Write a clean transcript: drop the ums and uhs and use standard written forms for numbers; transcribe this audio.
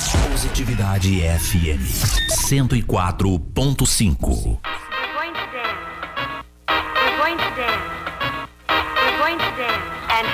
Positividade FM 104.5. We're going to dance. We're going to dance. We're going to dance. And